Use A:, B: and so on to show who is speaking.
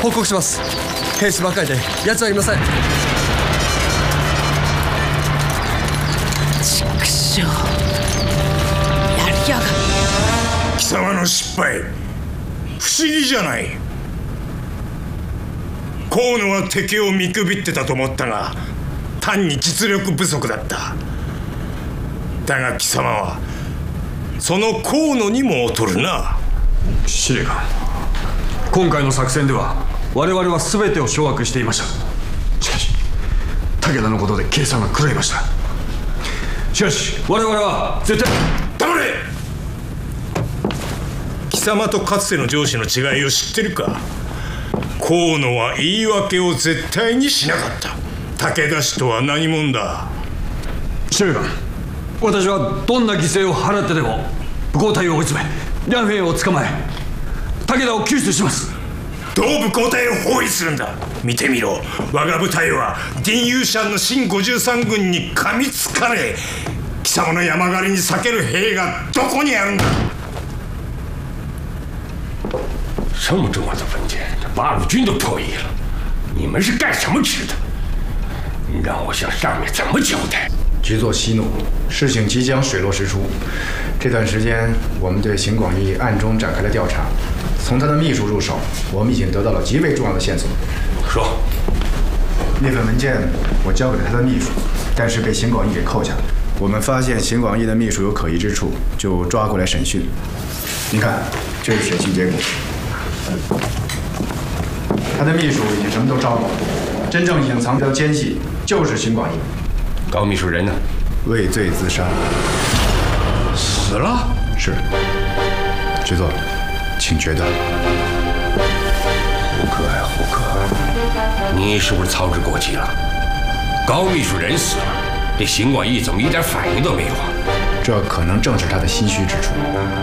A: 報告します。兵士ばかりで奴はいません。
B: 畜生、やりやがる。
C: 貴様の失敗、不思議じゃない。河野は敵を見くびってたと思ったが、単に実力不足だった。だが貴様はその河野にも劣るな。
D: 司令官、今回の作戦では我々は全てを掌握していました。しかし武田のことで計算が狂いました。しかし我々は絶対。
C: 黙れ。貴様とかつての上司の違いを知ってるか。河野は言い訳を絶対にしなかった。武田氏とは何者だ。
D: 司令官、私はどんな犠牲を払ってでも武功隊を追い詰め、両兵を捕まえ武田を救出します。
C: どう武功隊を包囲するんだ。見てみろ、我が部隊はディンユーシャンの新53軍に噛みつかれ、貴様の山狩りに避ける兵がどこにあるんだ。
E: 这么重要的文件，这八路军都破译了，你们是干什么吃的？让我向上面怎么交代？
F: 局座息怒，事情即将水落石出。这段时间，我们对邢广义暗中展开了调查，从他的秘书入手，我们已经得到了极为重要的线索。
E: 说，
F: 那份文件我交给了他的秘书，但是被邢广义给扣下了。我们发现邢广义的秘书有可疑之处，就抓过来审讯。您看，这是审讯结果。他的秘书已经什么都招了，真正隐藏着奸细就是邢广义。
E: 高秘书人呢？
F: 畏罪自杀。
E: 死了？
F: 是。局座，请决断。
E: 胡克呀，胡克，你是不是操之过急了？高秘书人死了，这邢广义怎么一点反应都没有啊？
F: 这可能正是他的心虚之处。